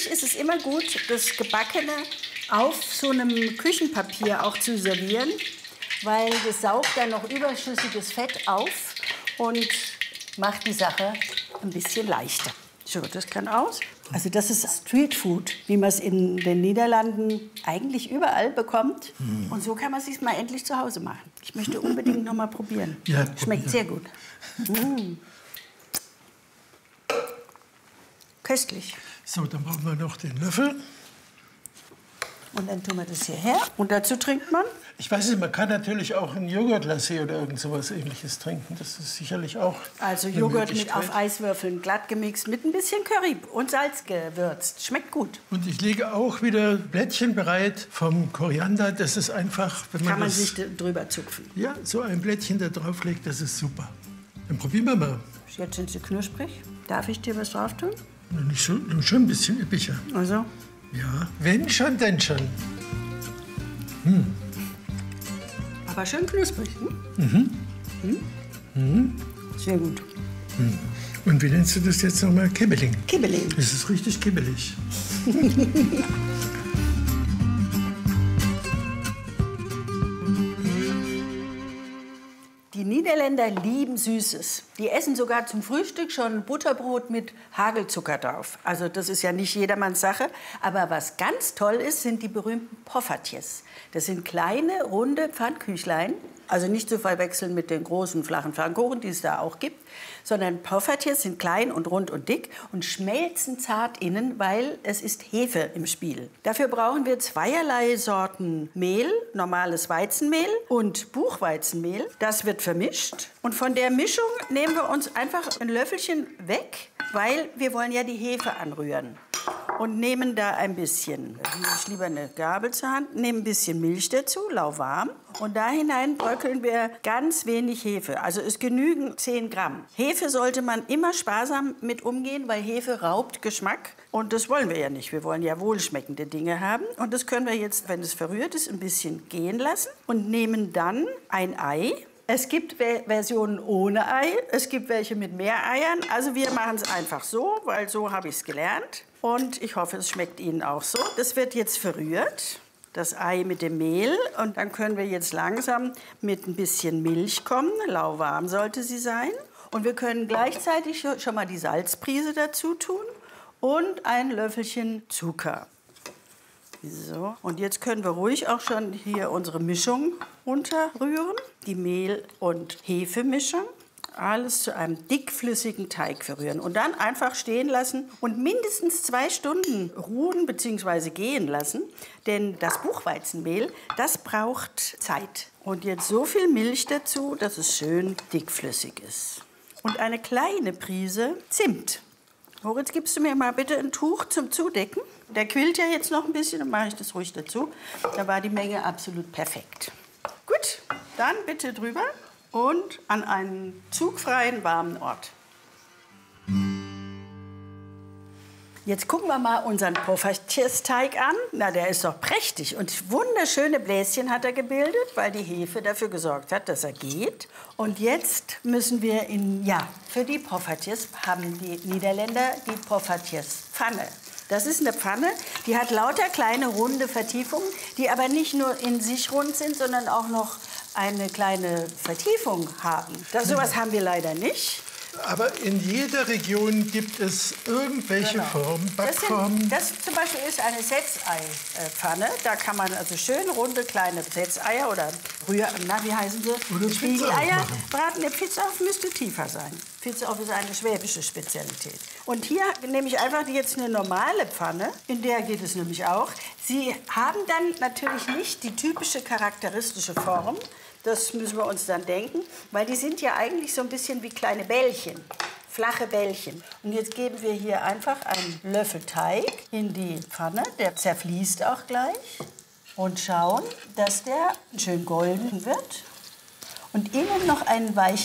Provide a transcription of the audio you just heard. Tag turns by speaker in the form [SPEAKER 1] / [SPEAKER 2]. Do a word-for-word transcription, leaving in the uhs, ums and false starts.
[SPEAKER 1] Ist es immer gut, das Gebackene auf so einem Küchenpapier auch zu servieren, weil das saugt dann noch überschüssiges Fett auf und macht die Sache ein bisschen leichter. So, das kann aus. Also das ist Streetfood, wie man es in den Niederlanden eigentlich überall bekommt. Mm. Und so kann man es sich mal endlich zu Hause machen. Ich möchte unbedingt noch mal probieren.
[SPEAKER 2] Ja,
[SPEAKER 1] schmeckt sehr gut. Mm. Köstlich.
[SPEAKER 2] So, dann brauchen wir noch den Löffel.
[SPEAKER 1] Und dann tun wir das hierher. Und dazu trinkt man?
[SPEAKER 2] Ich weiß nicht, man kann natürlich auch einen Joghurt-Lassi oder irgend sowas Ähnliches trinken. Das ist sicherlich auch
[SPEAKER 1] Also
[SPEAKER 2] eine
[SPEAKER 1] Joghurt mit auf Eiswürfeln, glatt gemixt, mit ein bisschen Curry und Salz gewürzt. Schmeckt gut.
[SPEAKER 2] Und ich lege auch wieder Blättchen bereit vom Koriander. Das ist einfach, wenn man
[SPEAKER 1] Kann man
[SPEAKER 2] das,
[SPEAKER 1] sich drüber zupfen.
[SPEAKER 2] Ja, so ein Blättchen da drauf legt, das ist super. Dann probieren wir mal.
[SPEAKER 1] Jetzt sind sie knusprig. Darf ich dir was drauf tun?
[SPEAKER 2] Nicht schon, schon ein bisschen üppiger.
[SPEAKER 1] Also?
[SPEAKER 2] Ja, wenn schon, denn schon. Hm.
[SPEAKER 1] Aber schön knusprig. Hm?
[SPEAKER 2] Mhm.
[SPEAKER 1] Hm?
[SPEAKER 2] Mhm.
[SPEAKER 1] Sehr gut.
[SPEAKER 2] Hm. Und wie nennst du das jetzt nochmal? Kibbeling.
[SPEAKER 1] Kibbeling.
[SPEAKER 2] Das ist richtig kibbelig.
[SPEAKER 1] Die Niederländer lieben Süßes. Die essen sogar zum Frühstück schon Butterbrot mit Hagelzucker drauf. Also das ist ja nicht jedermanns Sache. Aber was ganz toll ist, sind die berühmten Poffertjes. Das sind kleine, runde Pfannkuchlein. Also nicht zu verwechseln mit den großen, flachen Pfannkuchen, die es da auch gibt. Sondern Poffertjes sind klein und rund und dick und schmelzen zart innen, weil es ist Hefe im Spiel. Dafür brauchen wir zweierlei Sorten Mehl, normales Weizenmehl und Buchweizenmehl. Das wird vermischt. Und von der Mischung nehmen wir uns einfach ein Löffelchen weg, weil wir wollen ja die Hefe anrühren. Und nehmen da ein bisschen, ich lieber eine Gabel zur Hand, nehmen ein bisschen Milch dazu, lauwarm. Und da hinein bröckeln wir ganz wenig Hefe. Also es genügen zehn Gramm. Hefe sollte man immer sparsam mit umgehen, weil Hefe raubt Geschmack. Und das wollen wir ja nicht. Wir wollen ja wohlschmeckende Dinge haben. Und das können wir jetzt, wenn es verrührt ist, ein bisschen gehen lassen. Und nehmen dann ein Ei. Es gibt Versionen ohne Ei, es gibt welche mit mehr Eiern. Also wir machen es einfach so, weil so habe ich es gelernt. Und ich hoffe, es schmeckt Ihnen auch so. Das wird jetzt verrührt, das Ei mit dem Mehl. Und dann können wir jetzt langsam mit ein bisschen Milch kommen. Lauwarm sollte sie sein. Und wir können gleichzeitig schon mal die Salzprise dazu tun und ein Löffelchen Zucker. So, und jetzt können wir ruhig auch schon hier unsere Mischung runterrühren. Die Mehl- und Hefemischung. Alles zu einem dickflüssigen Teig verrühren. Und dann einfach stehen lassen und mindestens zwei Stunden ruhen bzw. gehen lassen. Denn das Buchweizenmehl, das braucht Zeit. Und jetzt so viel Milch dazu, dass es schön dickflüssig ist. Und eine kleine Prise Zimt. Moritz, gibst du mir mal bitte ein Tuch zum Zudecken? Der quillt ja jetzt noch ein bisschen, dann mache ich das ruhig dazu. Da war die Menge absolut perfekt. Gut, dann bitte drüber und an einen zugfreien, warmen Ort. Jetzt gucken wir mal unseren Poffertjesteig an. Na, der ist doch prächtig. Und wunderschöne Bläschen hat er gebildet, weil die Hefe dafür gesorgt hat, dass er geht. Und jetzt müssen wir in, ja, für die Poffertjes haben die Niederländer die Poffertjespfanne. Das ist eine Pfanne, die hat lauter kleine runde Vertiefungen, die aber nicht nur in sich rund sind, sondern auch noch eine kleine Vertiefung haben. Das, sowas haben wir leider nicht.
[SPEAKER 2] Aber in jeder Region gibt es irgendwelche
[SPEAKER 1] Genau.
[SPEAKER 2] Formen, Backformen.
[SPEAKER 1] Das, sind, das zum Beispiel ist eine Setzei-Pfanne. Da kann man also schön runde kleine Setzeier oder Rühr, na, wie heißen sie?
[SPEAKER 2] Oder
[SPEAKER 1] Spiegeleier braten. Der Pizzaoff müsste tiefer sein. Pizzaoff ist eine schwäbische Spezialität. Und hier nehme ich einfach jetzt eine normale Pfanne. In der geht es nämlich auch. Sie haben dann natürlich nicht die typische charakteristische Form. Das müssen wir uns dann denken, weil die sind ja eigentlich so ein bisschen wie kleine Bällchen, flache Bällchen. Und jetzt geben wir hier einfach einen Löffel Teig in die Pfanne, der zerfließt auch gleich. Und schauen, dass der schön golden wird und innen noch einen weichen